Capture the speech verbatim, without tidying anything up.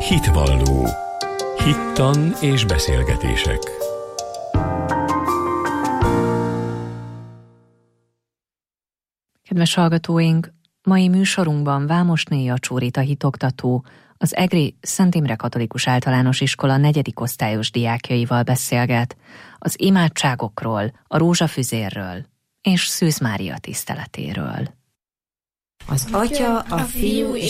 Hitvalló. Hittan és beszélgetések. Kedves hallgatóink, mai műsorunkban Vámosné Jacsó-Rita hitoktató, az egri Szent Imre Katolikus Általános Iskola negyedik osztályos diákjaival beszélget az imádságokról, a rózsafüzérről és Szűz Mária tiszteletéről. Az Atya, a Fiú és